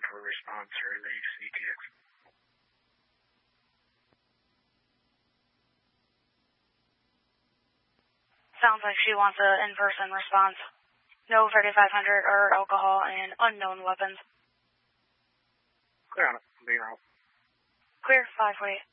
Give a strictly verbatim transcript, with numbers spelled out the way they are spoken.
for a response or the C T X. Sounds like she wants an in-person response. No thirty-five hundred or alcohol and unknown weapons. Clear on it. Be out. Clear, five way.